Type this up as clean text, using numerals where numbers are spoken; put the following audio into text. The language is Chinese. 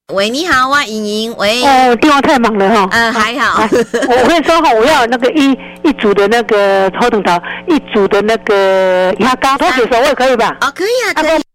喂，你好啊，莹莹，喂。 哦，电话太忙了哈。 还好。 我会说哈，我要那个一组的那个头等桃，一组的那个鸭膏，脱水手味可以吧？ 哦，可以啊，可以。